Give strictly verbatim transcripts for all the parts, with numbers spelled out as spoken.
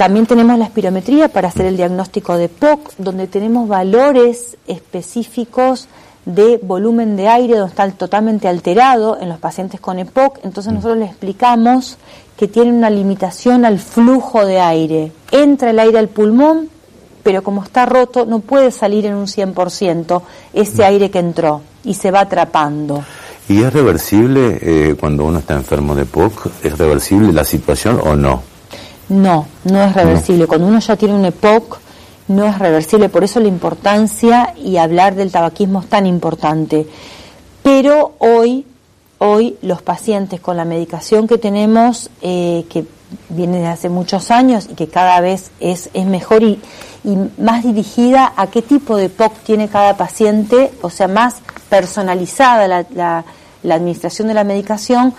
También tenemos la espirometría para hacer el diagnóstico de P O C, donde tenemos valores específicos de volumen de aire, donde está totalmente alterado en los pacientes con E P O C. Entonces nosotros les explicamos que tienen una limitación al flujo de aire. Entra el aire al pulmón, pero como está roto no puede salir en un cien por ciento ese aire que entró y se va atrapando. ¿Y es reversible eh, cuando uno está enfermo de P O C? ¿Es reversible la situación o no? No, no es reversible. No. Cuando uno ya tiene un E P O C, no es reversible. Por eso la importancia y hablar del tabaquismo es tan importante. Pero hoy, hoy los pacientes con la medicación que tenemos, eh, que viene desde hace muchos años y que cada vez es, es mejor y, y más dirigida a qué tipo de P O C tiene cada paciente, o sea, más personalizada la, la, la administración de la medicación,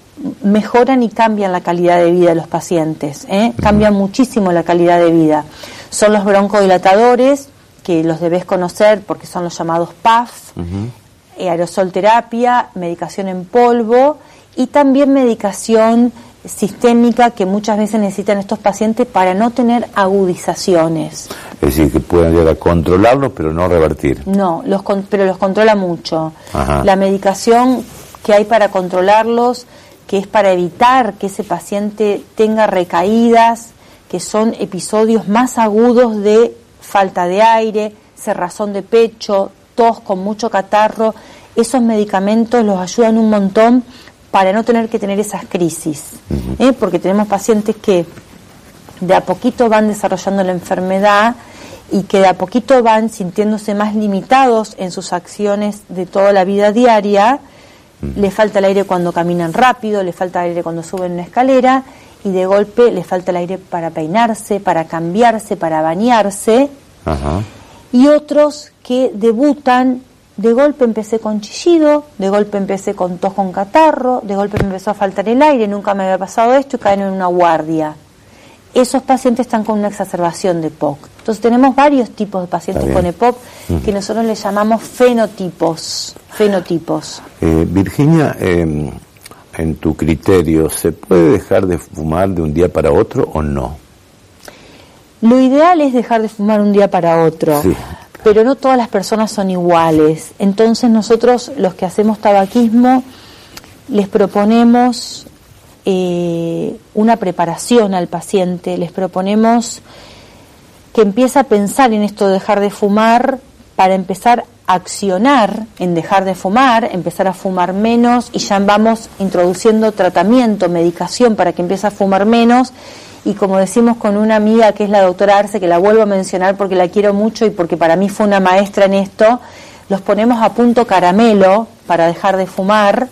mejoran y cambian la calidad de vida de los pacientes, ¿eh? Cambian muchísimo la calidad de vida. Son los broncodilatadores, que los debes conocer porque son los llamados P A F, uh-huh. eh, aerosol terapia, medicación en polvo y también medicación sistémica que muchas veces necesitan estos pacientes para no tener agudizaciones. Es decir, que puedan llegar a controlarlos pero no revertir. No, los con, pero los controla mucho. Ajá. La medicación que hay para controlarlos, que es para evitar que ese paciente tenga recaídas, que son episodios más agudos de falta de aire, cerrazón de pecho, tos con mucho catarro. Esos medicamentos los ayudan un montón para no tener que tener esas crisis, uh-huh. ¿eh? Porque tenemos pacientes que de a poquito van desarrollando la enfermedad y que de a poquito van sintiéndose más limitados en sus acciones de toda la vida diaria. Le falta el aire cuando caminan rápido, le falta el aire cuando suben una escalera y de golpe le falta el aire para peinarse, para cambiarse, para bañarse. Ajá. Y otros que debutan, de golpe empecé con chillido, de golpe empecé con tos con catarro, de golpe me empezó a faltar el aire, nunca me había pasado esto y caen en una guardia. Esos pacientes están con una exacerbación de P O C. Entonces tenemos varios tipos de pacientes con E P O C uh-huh. que nosotros les llamamos fenotipos. Fenotipos. Eh, Virginia, eh, en tu criterio, ¿se puede dejar de fumar de un día para otro o no? Lo ideal es dejar de fumar un día para otro, sí. pero no todas las personas son iguales. Entonces nosotros, los que hacemos tabaquismo, les proponemos eh, una preparación al paciente, les proponemos que empiece a pensar en esto de dejar de fumar para empezar a accionar en dejar de fumar, empezar a fumar menos y ya vamos introduciendo tratamiento, medicación para que empiece a fumar menos y como decimos con una amiga que es la doctora Arce, que la vuelvo a mencionar porque la quiero mucho y porque para mí fue una maestra en esto, los ponemos a punto caramelo para dejar de fumar,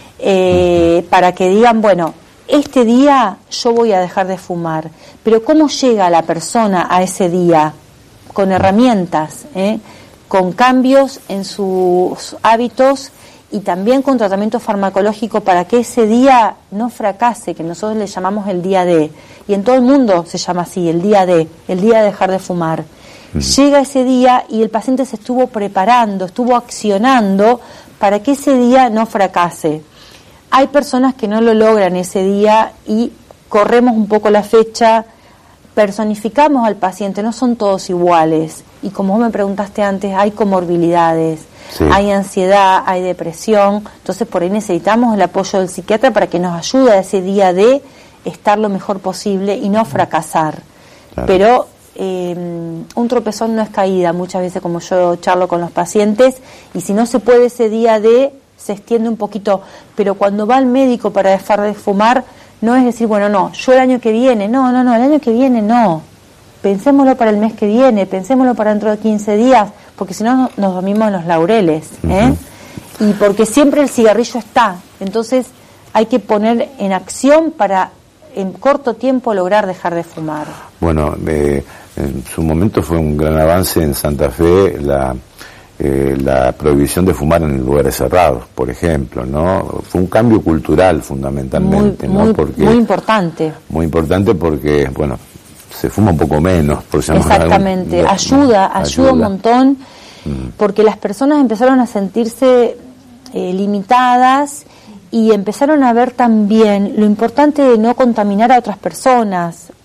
eh, para que digan, bueno, este día yo voy a dejar de fumar, pero ¿cómo llega la persona a ese día? Con herramientas, ¿eh? Con cambios en sus hábitos y también con tratamiento farmacológico para que ese día no fracase, que nosotros le llamamos el día D. Y en todo el mundo se llama así, el día D, el día de dejar de fumar. Uh-huh. Llega ese día y el paciente se estuvo preparando, estuvo accionando para que ese día no fracase. Hay personas que no lo logran ese día y corremos un poco la fecha, personificamos al paciente, no son todos iguales. Y como vos me preguntaste antes, hay comorbilidades, sí. Hay ansiedad, hay depresión, entonces por ahí necesitamos el apoyo del psiquiatra para que nos ayude a ese día de estar lo mejor posible y no fracasar. Claro. Pero eh, un tropezón no es caída, muchas veces como yo charlo con los pacientes, y si no se puede ese día de, se extiende un poquito, pero cuando va al médico para dejar de fumar, no es decir, bueno, no, yo el año que viene, no, no, no, el año que viene no. Pensémoslo para el mes que viene, pensémoslo para dentro de quince días, porque si no nos dormimos en los laureles, ¿eh? Uh-huh. Y porque siempre el cigarrillo está, entonces hay que poner en acción para en corto tiempo lograr dejar de fumar. Bueno, eh, en su momento fue un gran avance en Santa Fe la eh, la prohibición de fumar en lugares cerrados, por ejemplo, ¿no? Fue un cambio cultural fundamentalmente, muy, ¿no? Muy, porque, muy importante. Muy importante porque, bueno, se fuma un poco menos. Por Exactamente, algún, ayuda, ayuda, ayuda un montón, mm. porque las personas empezaron a sentirse eh, limitadas y empezaron a ver también lo importante de no contaminar a otras personas.